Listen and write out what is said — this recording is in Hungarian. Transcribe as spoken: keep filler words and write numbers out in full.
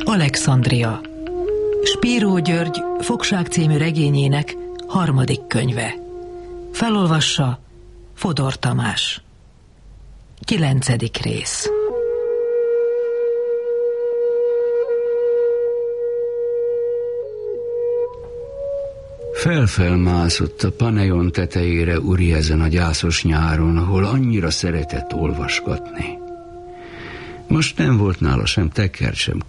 Alexandria. Spíró György Fogság című regényének harmadik könyve. Felolvassa Fodor Tamás. Kilencedik rész. Felfelmászott a Paneion tetejére Uri ezen a gyászos nyáron, ahol annyira szeretett olvasgatni. Most nem volt nála sem tekert, sem